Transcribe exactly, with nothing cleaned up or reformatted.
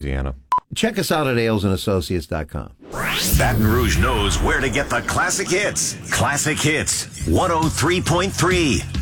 Louisiana. Check us out at ailes and associates dot com. Baton Rouge knows where to get the classic hits. Classic Hits, one oh three point three.